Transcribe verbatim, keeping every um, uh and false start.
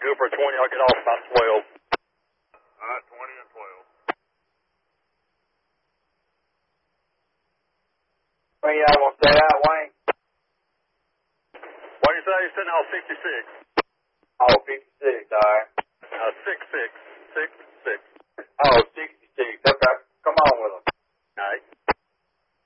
Go for twenty. I'll get off about twelve. All right, twenty and twelve. Where y'all want to stay out, Wayne? What do you say? You're sitting out sixty-six. Oh, fifty-six, all right. Uh, six